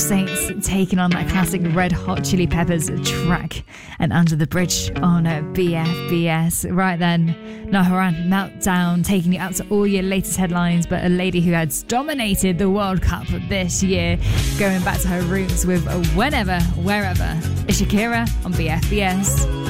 Saints taking on that classic Red Hot Chili Peppers track and Under the Bridge on BFBS. Right then, Naharan Meltdown taking you out to all your latest headlines, but a lady who has dominated the World Cup this year, going back to her roots with Whenever, Wherever, is Shakira on BFBS.